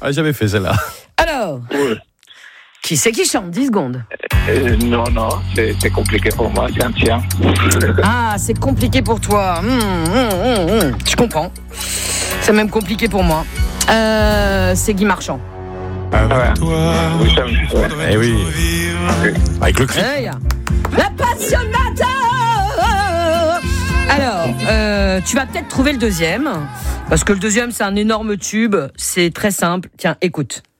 Ah, j'avais fait celle-là. Alors, qui c'est qui chante 10 secondes. Non, c'est compliqué pour moi, c'est un tien. Ah, c'est compliqué pour toi. Je comprends. C'est même compliqué pour moi. C'est Guy Marchand. Avec toi. Eh oui. Avec le cri. Hey, la passionnata. Alors, tu vas peut-être trouver le deuxième. Parce que le deuxième, c'est un énorme tube. C'est très simple. Tiens, écoute.